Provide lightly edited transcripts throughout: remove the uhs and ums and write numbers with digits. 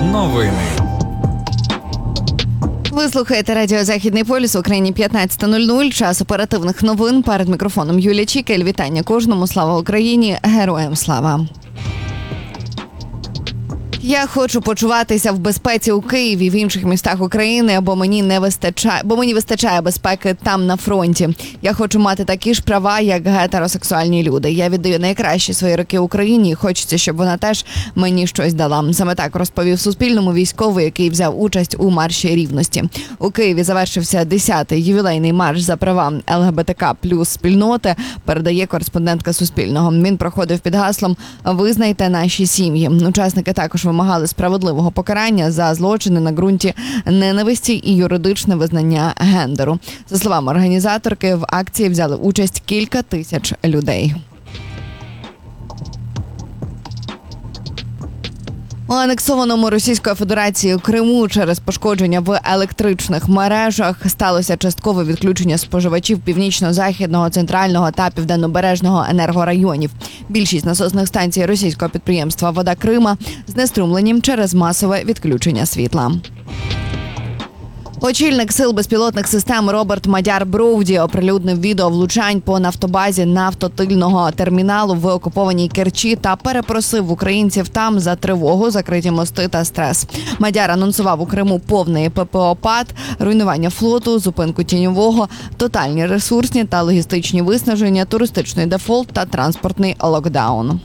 Новини. Ви слухаєте радіо «Західний полюс», в Україні 15:00, час оперативних новин. Перед мікрофоном Юлія Чікель. Вітання кожному. Слава Україні! Героям слава! Я хочу почуватися в безпеці у Києві і в інших містах України, бо мені вистачає безпеки там на фронті. Я хочу мати такі ж права, як гетеросексуальні люди. Я віддаю найкращі свої роки Україні і хочеться, щоб вона теж мені щось дала. Саме так розповів Суспільному військовий, який взяв участь у марші рівності. У Києві завершився 10-й ювілейний марш за права ЛГБТК плюс спільноти, передає кореспондентка Суспільного. Він проходив під гаслом «Визнайте наші сім'ї». Учасники також вимагали справедливого покарання за злочини на ґрунті ненависті і юридичне визнання гендеру. За словами організаторки, в акції взяли участь кілька тисяч людей. У анексованому Російською Федерацією Криму через пошкодження в електричних мережах сталося часткове відключення споживачів північно-західного, центрального та південнобережного енергорайонів. Більшість насосних станцій російського підприємства «Вода Крима» знеструмлені через масове відключення світла. Очільник сил безпілотних систем Роберт Мадяр-Броуді оприлюднив відео влучань по нафтобазі нафтотильного терміналу в окупованій Керчі та перепросив українців там за тривогу, закриті мости та стрес. Мадяр анонсував у Криму повний ППО-пад, руйнування флоту, зупинку тіньового, тотальні ресурсні та логістичні виснаження, туристичний дефолт та транспортний локдаун.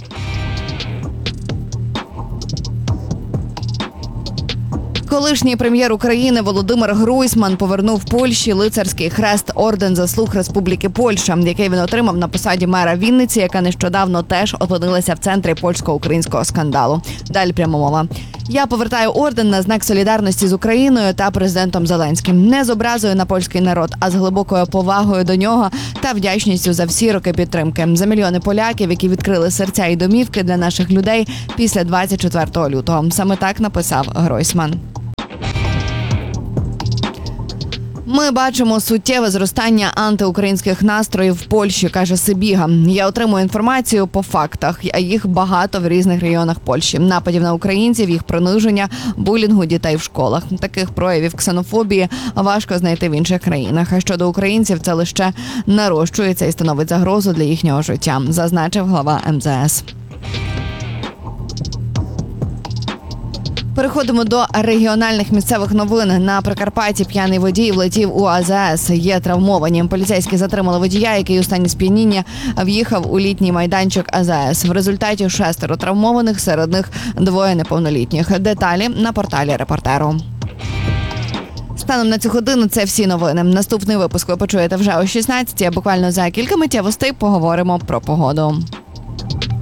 Колишній прем'єр України Володимир Гройсман повернув Польщі лицарський хрест «Орден заслуг Республіки Польща», який він отримав на посаді мера Вінниці, яка нещодавно теж опинилася в центрі польсько-українського скандалу. Далі пряма мова. «Я повертаю орден на знак солідарності з Україною та президентом Зеленським. Не з образою на польський народ, а з глибокою повагою до нього та вдячністю за всі роки підтримки. За мільйони поляків, які відкрили серця і домівки для наших людей після 24 лютого». Саме так написав Гройсман. Ми бачимо суттєве зростання антиукраїнських настроїв в Польщі, каже Сибіга. Я отримую інформацію по фактах, а їх багато в різних регіонах Польщі. Нападів на українців, їх приниження, булінгу дітей в школах. Таких проявів ксенофобії важко знайти в інших країнах. А щодо українців, це лише нарощується і становить загрозу для їхнього життя, зазначив глава МЗС. Переходимо до регіональних місцевих новин. На Прикарпатті п'яний водій влетів у АЗС. Є травмовані. Поліцейські затримали водія, який у стані сп'яніння в'їхав у літній майданчик АЗС. В результаті 6 травмованих, серед них 2 неповнолітніх. Деталі на порталі «Репортеру». Станом на цю годину це всі новини. Наступний випуск ви почуєте вже о 16-й, а буквально за кілька миттєвостей поговоримо про погоду.